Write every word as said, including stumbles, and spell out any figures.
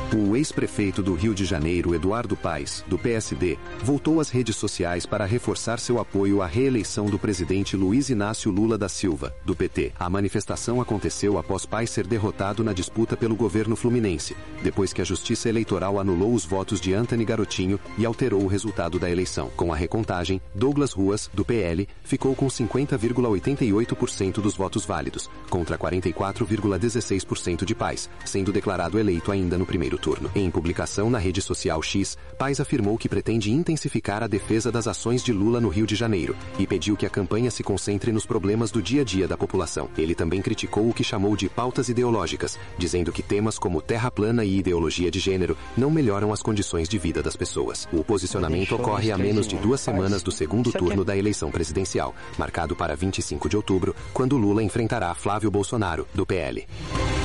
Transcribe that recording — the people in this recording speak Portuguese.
O ex-prefeito do Rio de Janeiro, Eduardo Paes, do P S D, voltou às redes sociais para reforçar seu apoio à reeleição do presidente Luiz Inácio Lula da Silva, do P T. A manifestação aconteceu após Paes ser derrotado na disputa pelo governo fluminense, depois que a Justiça Eleitoral anulou os votos de Antony Garotinho e alterou o resultado da eleição. Com a recontagem, Douglas Ruas, do P L, ficou com cinquenta vírgula oitenta e oito por cento dos votos válidos, contra quarenta e quatro vírgula dezesseis por cento de Paes, sendo declarado eleito ainda no primeiro turno. Em publicação na rede social X, Paes afirmou que pretende intensificar a defesa das ações de Lula no Rio de Janeiro e pediu que a campanha se concentre nos problemas do dia a dia da população. Ele também criticou o que chamou de pautas ideológicas, dizendo que temas como terra plana e ideologia de gênero não melhoram as condições de vida das pessoas. O posicionamento ocorre a menos de duas semanas do segundo turno da eleição presidencial, marcado para vinte e cinco de outubro, quando Lula enfrentará Flávio Bolsonaro, do P L.